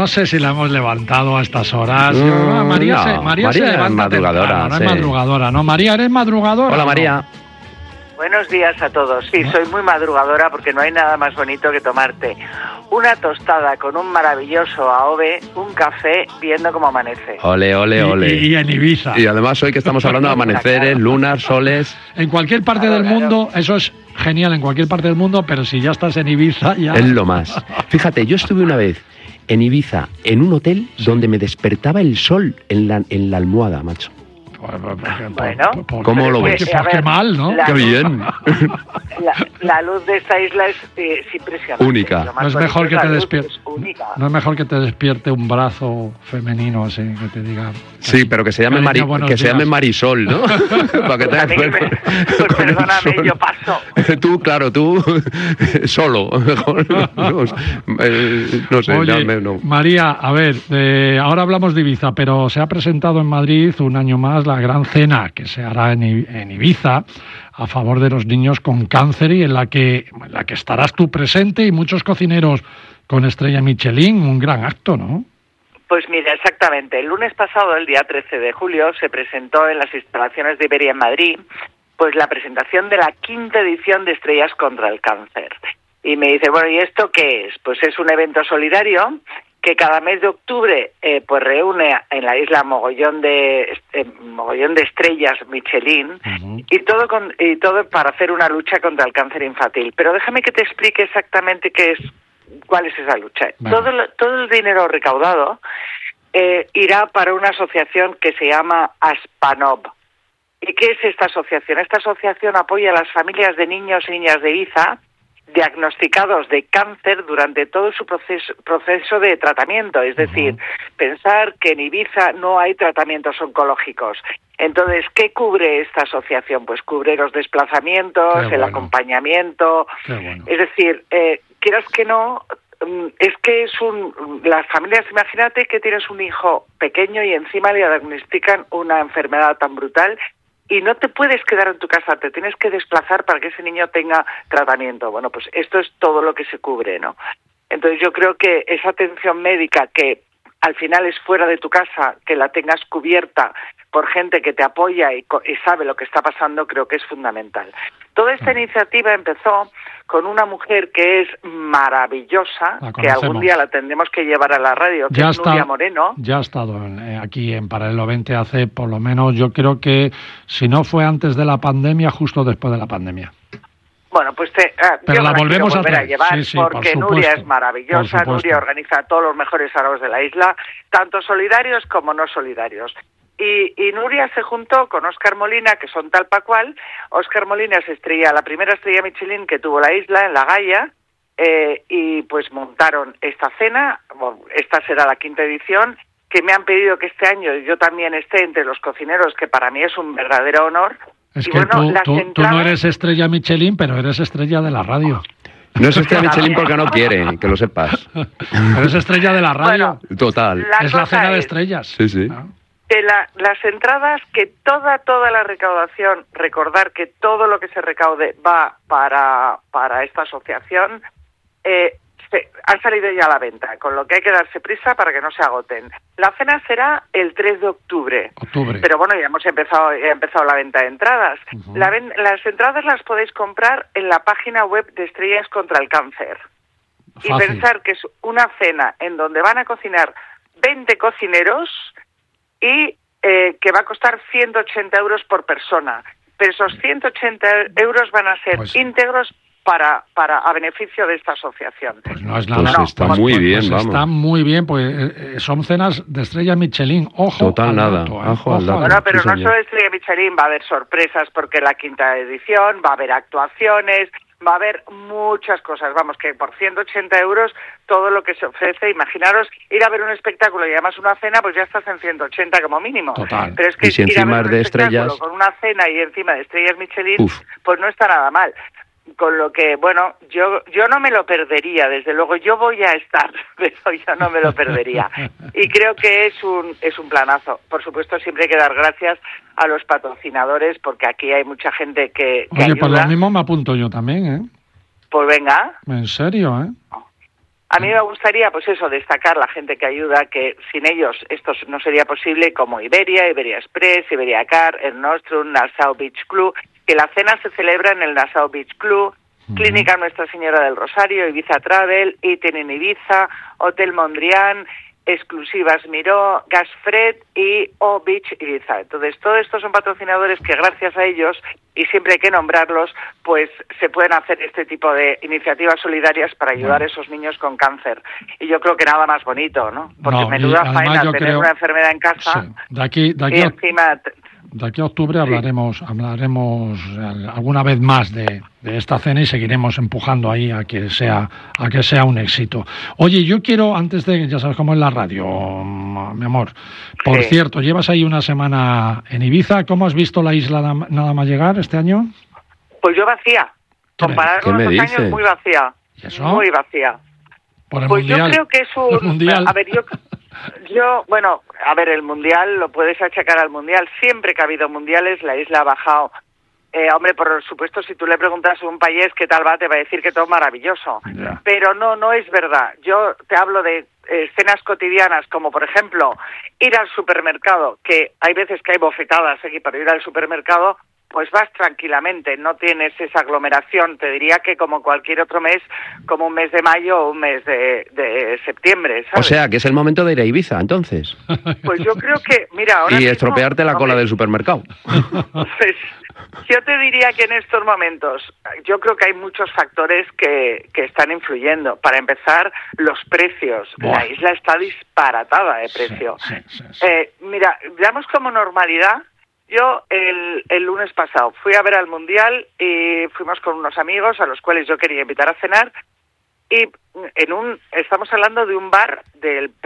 no sé si la hemos levantado a estas horas. María se levanta madrugadora, temprano, no sí. es madrugadora, ¿no? María, ¿eres madrugadora? Hola, María. ¿No? Buenos días a todos. Sí, soy muy madrugadora porque no hay nada más bonito que tomarte una tostada con un maravilloso AOVE, un café, viendo cómo amanece. Ole, ole, ole. Y en Ibiza. Y además hoy que estamos hablando de amaneceres, lunas, soles... En cualquier parte del mundo, eso es genial en cualquier parte del mundo, pero si ya estás en Ibiza, ya... Es lo más. Fíjate, yo estuve una vez en Ibiza, en un hotel donde me despertaba el sol en la almohada, macho. Bueno, ¿cómo lo ves? Qué mal, ¿no? ¡Qué bien! La luz de esta isla es impresionante. Única. No es mejor que te despierte. No es mejor que te despierte un brazo femenino así, que te diga. Sí, pero que se llame, Cariño, se llame Marisol, ¿no? Para que te pues perdóname, yo paso. Tú, claro, tú solo. Mejor. No sé. Oye, no. María, a ver, ahora hablamos de Ibiza, pero se ha presentado en Madrid un año más la gran cena que se hará en Ibiza a favor de los niños con cáncer y en la que estarás tú presente y muchos cocineros con estrella Michelin, un gran acto, ¿no? Pues mira, exactamente. El lunes pasado, el día 13 de julio, se presentó en las instalaciones de Iberia en Madrid pues la presentación de la 5ª edición de Estrellas contra el Cáncer. Y me dice, bueno, ¿y esto qué es? Pues es un evento solidario que cada mes de octubre pues reúne en la isla mogollón de estrellas Michelin, y todo para hacer una lucha contra el cáncer infantil. Pero déjame que te explique exactamente cuál es esa lucha. Bueno. Todo el dinero recaudado irá para una asociación que se llama Aspanov. ¿Y qué es esta asociación? Esta asociación apoya a las familias de niños y niñas de Ibiza diagnosticados de cáncer durante todo su proceso de tratamiento. Es decir, pensar que en Ibiza no hay tratamientos oncológicos. Entonces, ¿qué cubre esta asociación? Pues cubre los desplazamientos, el acompañamiento. Bueno. Es decir, quieras que no, es que las familias, imagínate que tienes un hijo pequeño y encima le diagnostican una enfermedad tan brutal y no te puedes quedar en tu casa, te tienes que desplazar para que ese niño tenga tratamiento. Bueno, pues esto es todo lo que se cubre, ¿no? Entonces yo creo que esa atención médica que al final es fuera de tu casa, que la tengas cubierta por gente que te apoya y sabe lo que está pasando, creo que es fundamental. Toda esta iniciativa empezó con una mujer que es maravillosa, que algún día la tendremos que llevar a la radio, que es Nuria Moreno. Ya ha estado aquí en Paralelo 20 hace, por lo menos, yo creo que si no fue antes de la pandemia, justo después de la pandemia. Bueno, pues pero la volvemos a llevar, sí, porque Nuria es maravillosa. Nuria organiza todos los mejores saraos de la isla, tanto solidarios como no solidarios. Y Nuria se juntó con Óscar Molina, que son tal pa' cual. Óscar Molina es la primera estrella Michelin que tuvo la isla, en La Gaya, y pues montaron esta cena. Esta será la 5ª edición, que me han pedido que este año yo también esté entre los cocineros, que para mí es un verdadero honor. Es que bueno, tú no eres estrella Michelin, pero eres estrella de la radio. No es estrella Michelin porque no quiere, que lo sepas. Eres estrella de la radio. Bueno, total. Es la cena de estrellas. Sí, sí. ¿No? Las entradas, que toda la recaudación, recordar que todo lo que se recaude va para esta asociación, han salido ya a la venta, con lo que hay que darse prisa para que no se agoten. La cena será el 3 de octubre. Pero bueno, ya ha empezado la venta de entradas. Las entradas las podéis comprar en la página web de Estrellas contra el Cáncer. Fácil. Y pensar que es una cena en donde van a cocinar 20 cocineros y que va a costar 180 euros por persona. Pero esos 180 euros van a ser íntegros a beneficio de esta asociación. Pues no es nada. Está muy bien, vamos. Está muy bien, pues son cenas de estrella Michelin. Ojo. Total, nada. Ojo al dato. Bueno, pero no solo estrella Michelin, va a haber sorpresas porque es la 5ª edición, va a haber actuaciones, va a haber muchas cosas. Vamos, que por 180 euros todo lo que se ofrece, imaginaros ir a ver un espectáculo y además una cena, pues ya estás en 180 como mínimo. Total. Pero es que y si ir encima a ver un de espectáculo estrellas, con una cena y encima de estrellas Michelin, pues no está nada mal. Con lo que, bueno, yo no me lo perdería, desde luego. Yo voy a estar, pero yo no me lo perdería. Y creo que es un planazo. Por supuesto, siempre hay que dar gracias a los patrocinadores, porque aquí hay mucha gente que Oye, ayuda. Por lo mismo me apunto yo también, ¿eh? Pues venga. En serio, ¿eh? A mí me gustaría, pues eso, destacar la gente que ayuda, que sin ellos esto no sería posible, como Iberia, Iberia Express, Iberia Car, el Nostrum, Nassau Beach Club, que la cena se celebra en el Nassau Beach Club, Clínica Nuestra Señora del Rosario, Ibiza Travel, Iten en Ibiza, Hotel Mondrian, Exclusivas Miró, Gasfred y O Beach Ibiza. Entonces, todos estos son patrocinadores que gracias a ellos, y siempre hay que nombrarlos, pues se pueden hacer este tipo de iniciativas solidarias para ayudar a esos niños con cáncer. Y yo creo que nada más bonito, ¿no? Porque menuda faena tener una enfermedad en casa. Sí. De aquí encima... De aquí a octubre hablaremos alguna vez más de esta cena y seguiremos empujando ahí a que sea un éxito. Oye, yo quiero, antes de, ya sabes cómo es la radio, mi amor, por cierto, llevas ahí una semana en Ibiza. ¿Cómo has visto la isla nada más llegar este año? Pues yo vacía. Comparado con otros años, muy vacía. ¿Y eso? Muy vacía. ¿Por el pues mundial? Yo creo que es un... ¿Mundial? A ver, bueno, el Mundial lo puedes achacar al Mundial. Siempre que ha habido Mundiales, la isla ha bajado. Hombre, por supuesto, si tú le preguntas a un país qué tal va, te va a decir que todo es maravilloso. Yeah. Pero no es verdad. Yo te hablo de escenas cotidianas, como por ejemplo, ir al supermercado, que hay veces que hay bofetadas aquí para ir al supermercado, pues vas tranquilamente, no tienes esa aglomeración. Te diría que como cualquier otro mes, como un mes de mayo o un mes de septiembre, ¿sabes? O sea, que es el momento de ir a Ibiza, entonces. Pues yo creo que, mira, ahora y mismo, estropearte la cola del supermercado. Pues, yo te diría que en estos momentos, yo creo que hay muchos factores que están influyendo. Para empezar, los precios. Buah. La isla está disparatada de precio. Sí. Mira, damos como normalidad. Yo el lunes pasado fui a ver al Mundial y fuimos con unos amigos a los cuales yo quería invitar a cenar y estamos hablando de un bar del